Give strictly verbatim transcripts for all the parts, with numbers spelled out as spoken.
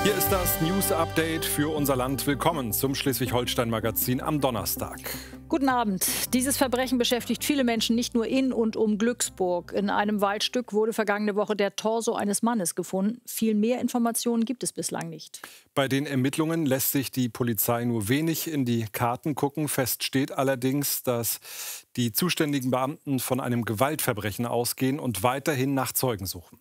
Hier ist das News-Update für unser Land. Willkommen zum Schleswig-Holstein-Magazin am Donnerstag. Guten Abend. Dieses Verbrechen beschäftigt viele Menschen nicht nur in und um Glücksburg. In einem Waldstück wurde vergangene Woche der Torso eines Mannes gefunden. Viel mehr Informationen gibt es bislang nicht. Bei den Ermittlungen lässt sich die Polizei nur wenig in die Karten gucken. Fest steht allerdings, dass die zuständigen Beamten von einem Gewaltverbrechen ausgehen und weiterhin nach Zeugen suchen.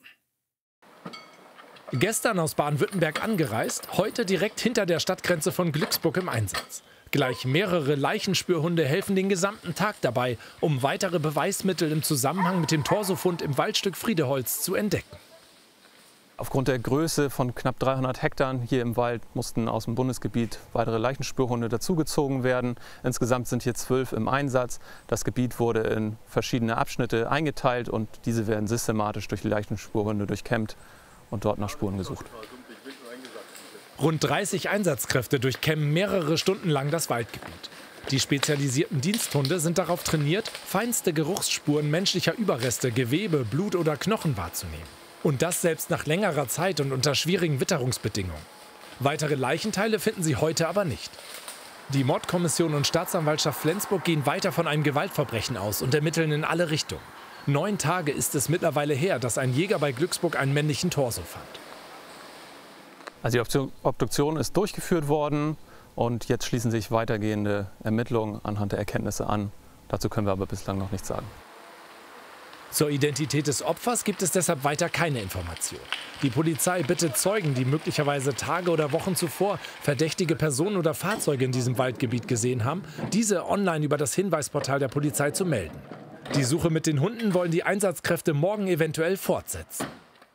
Gestern aus Baden-Württemberg angereist, heute direkt hinter der Stadtgrenze von Glücksburg im Einsatz. Gleich mehrere Leichenspürhunde helfen den gesamten Tag dabei, um weitere Beweismittel im Zusammenhang mit dem Torsofund im Waldstück Friedeholz zu entdecken. Aufgrund der Größe von knapp dreihundert Hektar hier im Wald mussten aus dem Bundesgebiet weitere Leichenspürhunde dazugezogen werden. Insgesamt sind hier zwölf im Einsatz. Das Gebiet wurde in verschiedene Abschnitte eingeteilt und diese werden systematisch durch die Leichenspürhunde durchkämmt und dort nach Spuren gesucht. Rund dreißig Einsatzkräfte durchkämmen mehrere Stunden lang das Waldgebiet. Die spezialisierten Diensthunde sind darauf trainiert, feinste Geruchsspuren menschlicher Überreste, Gewebe, Blut oder Knochen wahrzunehmen. Und das selbst nach längerer Zeit und unter schwierigen Witterungsbedingungen. Weitere Leichenteile finden sie heute aber nicht. Die Mordkommission und Staatsanwaltschaft Flensburg gehen weiter von einem Gewaltverbrechen aus und ermitteln in alle Richtungen. Neun Tage ist es mittlerweile her, dass ein Jäger bei Glücksburg einen männlichen Torso fand. Also die Obduktion ist durchgeführt worden und jetzt schließen sich weitergehende Ermittlungen anhand der Erkenntnisse an. Dazu können wir aber bislang noch nichts sagen. Zur Identität des Opfers gibt es deshalb weiter keine Information. Die Polizei bittet Zeugen, die möglicherweise Tage oder Wochen zuvor verdächtige Personen oder Fahrzeuge in diesem Waldgebiet gesehen haben, diese online über das Hinweisportal der Polizei zu melden. Die Suche mit den Hunden wollen die Einsatzkräfte morgen eventuell fortsetzen.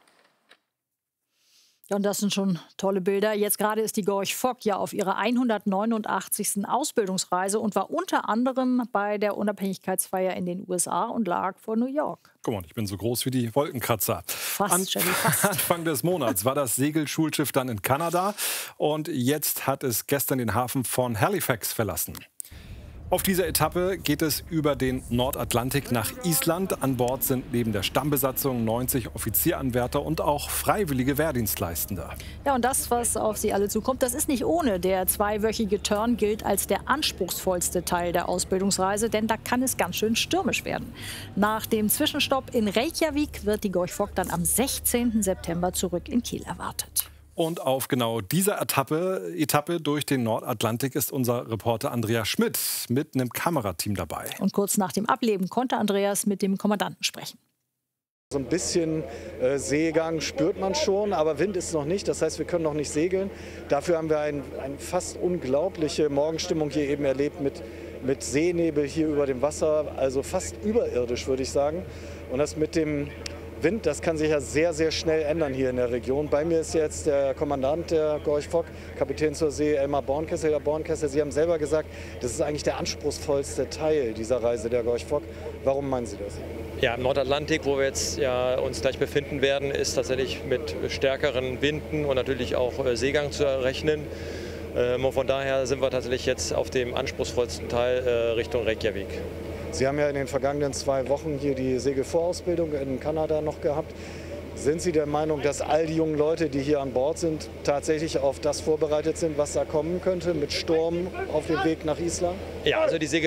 Ja, und das sind schon tolle Bilder. Jetzt gerade ist die Gorch Fock ja auf ihrer hundertneunundachtzigsten Ausbildungsreise und war unter anderem bei der Unabhängigkeitsfeier in den U S A und lag vor New York. Guck mal, ich bin so groß wie die Wolkenkratzer. Fast, An Jenny, fast. Anfang des Monats war das Segelschulschiff dann in Kanada und jetzt hat es gestern den Hafen von Halifax verlassen. Auf dieser Etappe geht es über den Nordatlantik nach Island. An Bord sind neben der Stammbesatzung neunzig Offizieranwärter und auch freiwillige Wehrdienstleistende. Ja, und das, was auf sie alle zukommt, das ist nicht ohne. Der zweiwöchige Turn gilt als der anspruchsvollste Teil der Ausbildungsreise, denn da kann es ganz schön stürmisch werden. Nach dem Zwischenstopp in Reykjavik wird die Gorch Fock dann am sechzehnten September zurück in Kiel erwartet. Und auf genau dieser Etappe, Etappe durch den Nordatlantik ist unser Reporter Andreas Schmidt mit einem Kamerateam dabei. Und kurz nach dem Ableben konnte Andreas mit dem Kommandanten sprechen. So ein bisschen äh, Seegang spürt man schon, aber Wind ist noch nicht. Das heißt, wir können noch nicht segeln. Dafür haben wir eine ein fast unglaubliche Morgenstimmung hier eben erlebt mit, mit Seenebel hier über dem Wasser. Also fast überirdisch, würde ich sagen. Und das mit dem Wind, das kann sich ja sehr, sehr schnell ändern hier in der Region. Bei mir ist jetzt der Kommandant der Gorch Fock, Kapitän zur See Elmar Bornkessel. Herr Bornkessel, Sie haben selber gesagt, das ist eigentlich der anspruchsvollste Teil dieser Reise der Gorch Fock. Warum meinen Sie das? Ja, im Nordatlantik, wo wir jetzt ja uns gleich befinden werden, ist tatsächlich mit stärkeren Winden und natürlich auch Seegang zu errechnen. Und von daher sind wir tatsächlich jetzt auf dem anspruchsvollsten Teil Richtung Reykjavik. Sie haben ja in den vergangenen zwei Wochen hier die Segelvorausbildung in Kanada noch gehabt. Sind Sie der Meinung, dass all die jungen Leute, die hier an Bord sind, tatsächlich auf das vorbereitet sind, was da kommen könnte, mit Sturm auf dem Weg nach Island? Ja, also die Segel